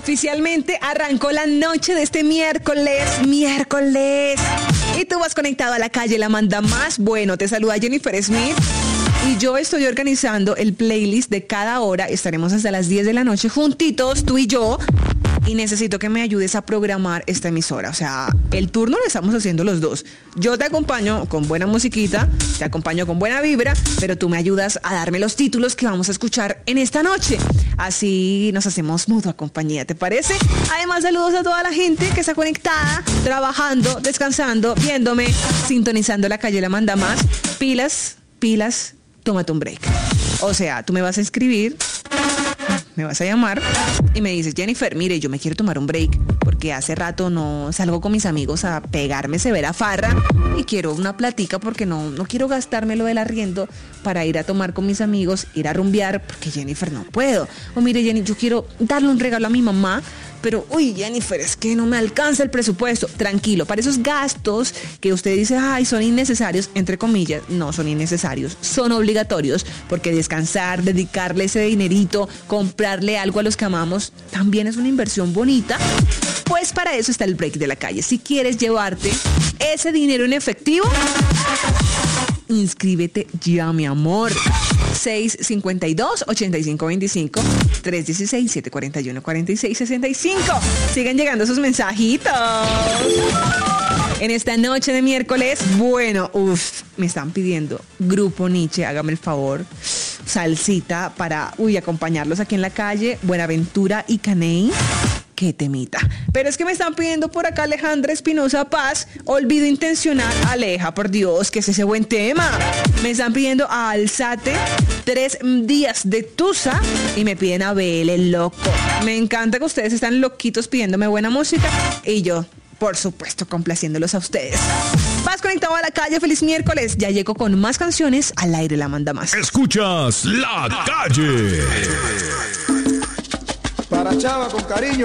Oficialmente arrancó la noche de este miércoles. Y tú vas conectado a La Calle La Manda Más. Bueno, te saluda Jennifer Smith. Y yo estoy organizando el playlist de cada hora. Estaremos hasta las 10 de la noche juntitos, tú y yo. Y necesito que me ayudes a programar esta emisora. O sea, el turno lo estamos haciendo los dos. Yo te acompaño con buena musiquita, te acompaño con buena vibra, pero tú me ayudas a darme los títulos que vamos a escuchar en esta noche. Así nos hacemos mutua compañía, ¿te parece? Además, saludos a toda la gente que está conectada, trabajando, descansando, viéndome, sintonizando La Calle La Manda Más. Pilas, tómate un break. O sea, tú me vas a escribir, me vas a llamar y me dices, Jennifer, mire, yo me quiero tomar un break porque hace rato no salgo con mis amigos a pegarme severa farra y quiero una platica porque no quiero gastarme lo del arriendo para ir a tomar con mis amigos, ir a rumbear, porque Jennifer no puedo. O mire, Jenny, yo quiero darle un regalo a mi mamá, pero, uy, Jennifer, es que no me alcanza el presupuesto. Tranquilo, para esos gastos que usted dice, ay, son innecesarios, entre comillas, no son innecesarios, son obligatorios, porque descansar, dedicarle ese dinerito, comprarle algo a los que amamos, también es una inversión bonita. Pues para eso está el break de La Calle. Si quieres llevarte ese dinero en efectivo, inscríbete ya, mi amor. 652-8525 316-741-4665. Sigan llegando sus mensajitos. En esta noche de miércoles, bueno, me están pidiendo Grupo Nietzsche, hágame el favor. Salsita para, acompañarlos aquí en la calle. Buenaventura y Caney. Qué temita. Pero es que me están pidiendo por acá Alejandra Espinosa Paz, Olvido Intencional. Aleja, por Dios, que es ese buen tema. Me están pidiendo a Alzate, 3 días de Tusa. Y me piden a Abel el Loco. Me encanta que ustedes están loquitos pidiéndome buena música. Y yo, por supuesto, complaciéndolos a ustedes. Vas conectado a La Calle, feliz miércoles. Ya llego con más canciones al aire La Manda Más. Escuchas La Calle. Para Chava con cariño.